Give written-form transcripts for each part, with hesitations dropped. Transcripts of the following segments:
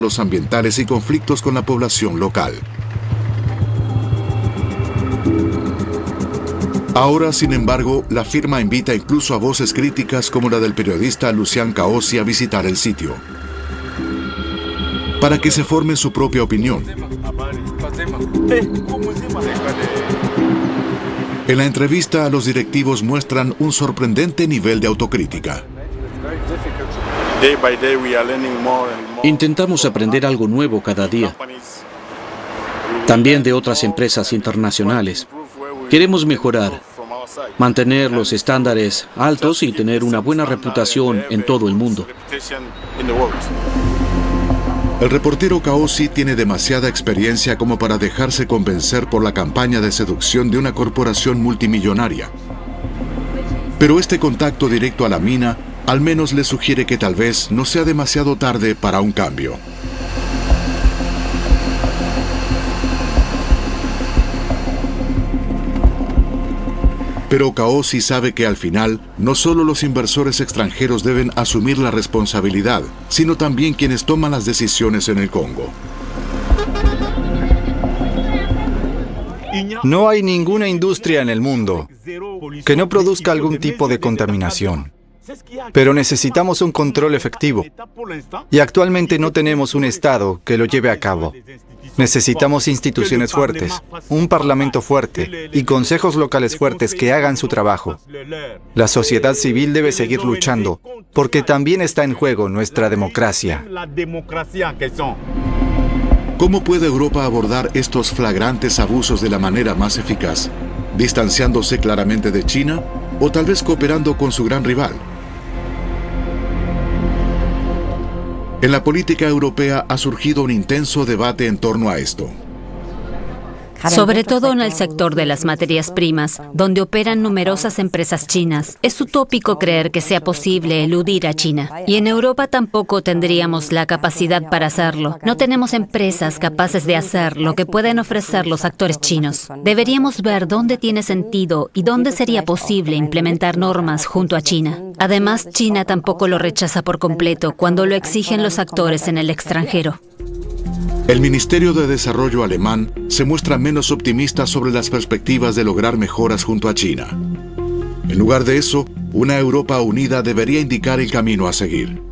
los ambientales y conflictos con la población local. Ahora, sin embargo, la firma invita incluso a voces críticas como la del periodista Lucian Caossi a visitar el sitio, para que se forme su propia opinión. En la entrevista, los directivos muestran un sorprendente nivel de autocrítica. Intentamos aprender algo nuevo cada día, también de otras empresas internacionales. Queremos mejorar, mantener los estándares altos y tener una buena reputación en todo el mundo. El reportero Caossi tiene demasiada experiencia como para dejarse convencer por la campaña de seducción de una corporación multimillonaria. Pero este contacto directo a la mina al menos le sugiere que tal vez no sea demasiado tarde para un cambio. Pero Caossi sabe que al final, no solo los inversores extranjeros deben asumir la responsabilidad, sino también quienes toman las decisiones en el Congo. No hay ninguna industria en el mundo que no produzca algún tipo de contaminación. Pero necesitamos un control efectivo. Y actualmente no tenemos un Estado que lo lleve a cabo. Necesitamos instituciones fuertes, un parlamento fuerte y consejos locales fuertes que hagan su trabajo. La sociedad civil debe seguir luchando, porque también está en juego nuestra democracia. ¿Cómo puede Europa abordar estos flagrantes abusos de la manera más eficaz? ¿Distanciándose claramente de China o tal vez cooperando con su gran rival? En la política europea ha surgido un intenso debate en torno a esto. Sobre todo en el sector de las materias primas, donde operan numerosas empresas chinas. Es utópico creer que sea posible eludir a China. Y en Europa tampoco tendríamos la capacidad para hacerlo. No tenemos empresas capaces de hacer lo que pueden ofrecer los actores chinos. Deberíamos ver dónde tiene sentido y dónde sería posible implementar normas junto a China. Además, China tampoco lo rechaza por completo cuando lo exigen los actores en el extranjero. El Ministerio de Desarrollo alemán se muestra menos optimista sobre las perspectivas de lograr mejoras junto a China. En lugar de eso, una Europa unida debería indicar el camino a seguir.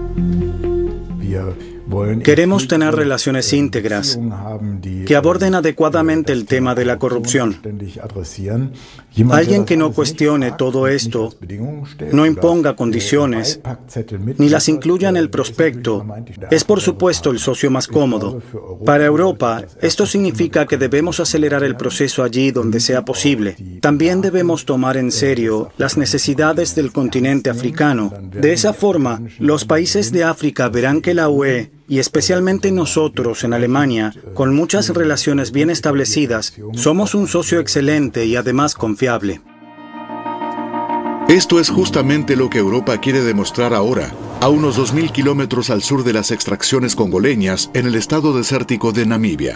Queremos tener relaciones íntegras que aborden adecuadamente el tema de la corrupción. Alguien que no cuestione todo esto, no imponga condiciones, ni las incluya en el prospecto, es por supuesto el socio más cómodo. Para Europa, esto significa que debemos acelerar el proceso allí donde sea posible. También debemos tomar en serio las necesidades del continente africano. De esa forma, los países de África verán que la UE, y especialmente nosotros en Alemania, con muchas relaciones bien establecidas, somos un socio excelente y además confiable. Esto es justamente lo que Europa quiere demostrar ahora, a unos 2.000 kilómetros al sur de las extracciones congoleñas en el estado desértico de Namibia.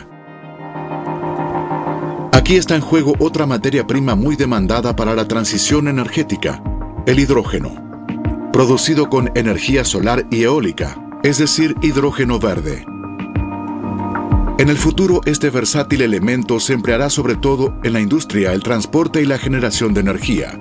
Aquí está en juego otra materia prima muy demandada para la transición energética, el hidrógeno, producido con energía solar y eólica, es decir, hidrógeno verde. En el futuro, este versátil elemento se empleará sobre todo en la industria, el transporte y la generación de energía.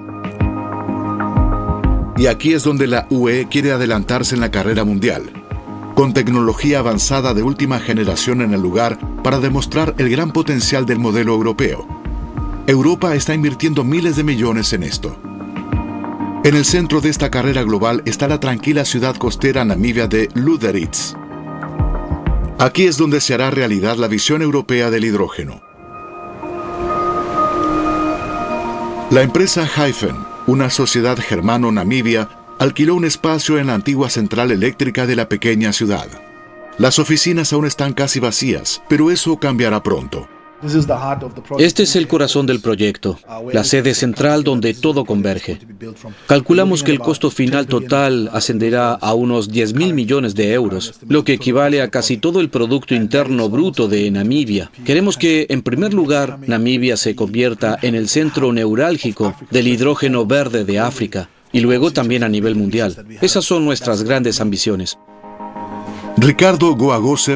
Y aquí es donde la UE quiere adelantarse en la carrera mundial, con tecnología avanzada de última generación en el lugar para demostrar el gran potencial del modelo europeo. Europa está invirtiendo miles de millones en esto. En el centro de esta carrera global está la tranquila ciudad costera namibia de Lüderitz. Aquí es donde se hará realidad la visión europea del hidrógeno. La empresa Hyphen, una sociedad germano-namibia, alquiló un espacio en la antigua central eléctrica de la pequeña ciudad. Las oficinas aún están casi vacías, pero eso cambiará pronto. Este es el corazón del proyecto, la sede central donde todo converge. Calculamos que el costo final total ascenderá a unos 10.000 millones de euros, lo que equivale a casi todo el Producto Interno Bruto de Namibia. Queremos que, en primer lugar, Namibia se convierta en el centro neurálgico del hidrógeno verde de África, y luego también a nivel mundial. Esas son nuestras grandes ambiciones. Ricardo Goagosev